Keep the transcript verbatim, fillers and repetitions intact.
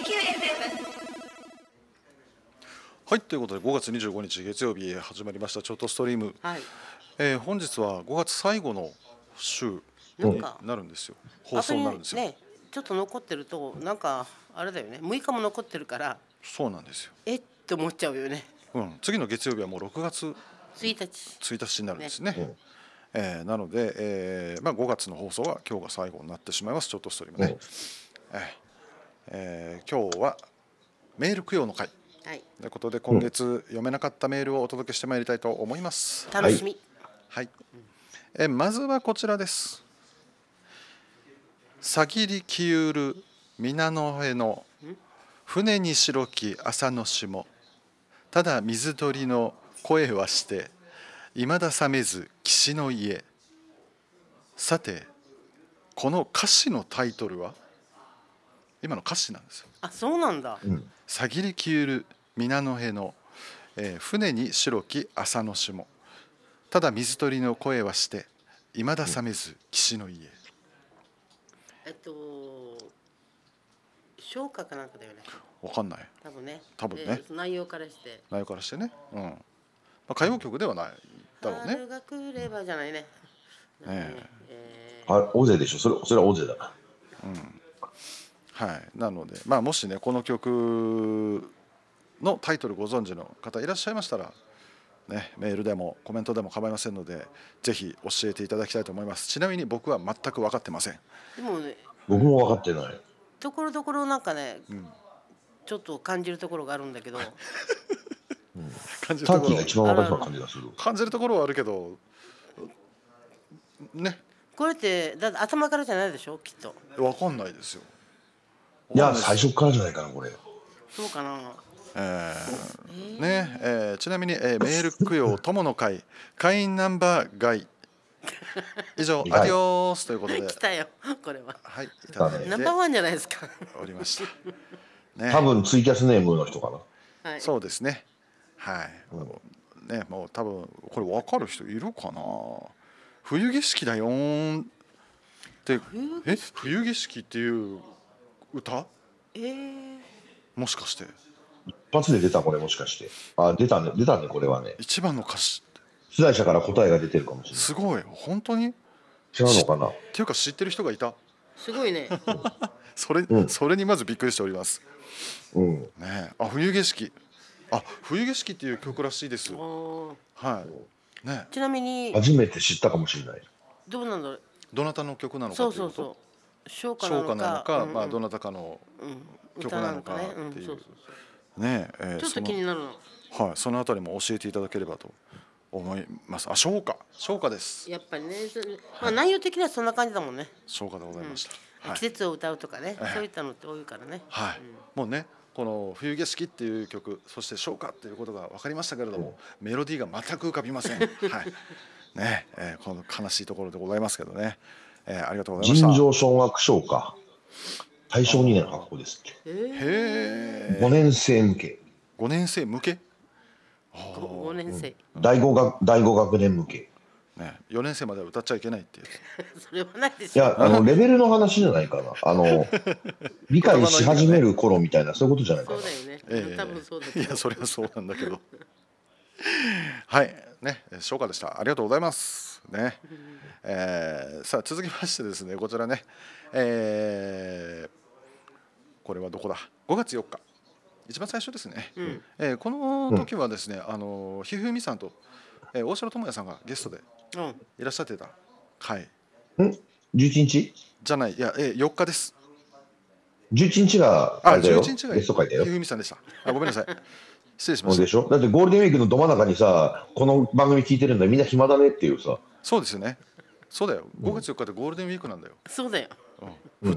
きゅうエフエム。 はい、ということでごがつにじゅうごにち月曜日始まりましたちょっとストリーム、 はい。 えー本日はごがつ最後の週になんかなるんですよ。放送になるんですよ。 ね、ちょっと残ってるとなんかあれだよね。むいかも残ってるからそうなんですよ。 えって思っちゃうよね。 うん、次の月曜日はもうろくがつついたち。 ついたちになるんですね。 ねえーなので、えーまあ、ごがつの放送は今日が最後になってしまいますちょっとストリームね。えーえー今日はメール供養の会はい。 ということで今月読めなかったメールをお届けしてまいりたいと思います。 楽しみ。 はい、えまずはこちらです。さぎりきゆる皆の辺の船に白き朝の霜ただ水鳥の声はしていまだ覚めず岸の家。さてこの歌詞のタイトルは今の歌詞なんですよ。 あ、そうなんだ。 うんさぎりきゆる皆の辺の、えー船に白き朝の霜ただ水鳥の声はしていまだ覚めず岸の家。 えっと消化かなんかだよね。 わかんない多分ね。 多分ねで内容からして。 内容からしてね、うんまあ、歌謡曲ではないだろうね。 春が来ればじゃないね。 ええあ、大勢でしょ。それ、それは大勢だな。 はい、なので、まあ、もしねこの曲のタイトルご存知の方いらっしゃいましたら、ね、メールでもコメントでも構いませんのでぜひ教えていただきたいと思います。ちなみに僕は全く分かってません。 ーでもね、 僕も分かってない。 ところどころなんかね、 んちょっと感じるところがあるんだけど、 感じるところターキーが一番分かりそうな感じがする。 感じるところはあるけどねこれってだって頭からじゃないでしょ、きっと。 分かんないですよ。 いや、 わかんないです最初からじゃないかな、これ。 そうかな。 えーねえーちなみに、えーメール供養友の会会員ナンバー外以上はいアディオースということで来たよ、これは。 はいいただいてナンバーワンじゃないですか。 おりました。ね、 多分ツイキャスネームの人かな。 はい。 そうですね。はい。ね、もう多分これ分かる人いるかな。冬景色だよーんって冬え冬景色っていう歌えー、 もしかして一発で出た、これもしかして。あ、出たね、出たね、これはね。 一番の歌詞出題者から答えが出てるかもしれすごい本当にっない。違うのかな。 ていうか知ってる人がいた。 すごいね。 それ、 うんそれにまずびっくりしております。 うん。 ね、あ冬景色あ冬景色っていう曲らしいです。 あーはいね。 ちなみに初めて知ったかもしれない。 どうなんだろう。 どなたの曲なのかそうということ。 そうそう。唱歌なのか。 唱歌なのか、 うんうんまあどなたかのうん曲なのか歌ね。うんっていうそうそうそう。 ねえーちょっと気になるの。 そのはいそのあたりも教えていただければと思います。あ唱歌唱歌です。 やっぱりね、そまあ内容的にはそんな感じだもんね。 唱歌でございました。はい季節を歌うとかね、 ええそういったのって多いからね。 はい、もうねこの冬景色っていう曲そして唱歌っていうことが分かりましたけれども、メロディーが全く浮かびません。はいねえーこの悲しいところでございますけどね、えーありがとうございました。 尋常小学唱歌。大正にねん発行ですって。 えー、 へえごねん生向け。 ごねん生向け、 ごごねん生。 第五学、第五学年向け。 ね、よねん生までは歌っちゃいけないっていうそれはないでしょ。 いや、あの、レベルの話じゃないかな。あの、理解し始める頃みたいな、そういうことじゃないかなそう。だよね。 ええ多分そうだけど。 いやそれはそうなんだけどはいね唱歌でした。ありがとうございますね、えーさあ続きましてですねこちらね、えーこれはどこだごがつよっか一番最初ですね、 うんえーこの時はですね、あのひふみさんと、えー大城智也さんがゲストでうん。 いらっしゃってた回ん ?じゅういちにちじゃないいや、えーよっかです。 ?じゅういちにちが、 ああれだよ。 じゅういちにちがゲスト会だよひ。ふみさんでした。あごめんなさい失礼しました。 そうでしょ。だってゴールデンウィークのど真ん中にさ、この番組聞いてるんだ、みんな暇だねっていうさ。 そうですよね。そうだよごがつよっかでゴールデンウィークなんだよ。 そうだよ。 うん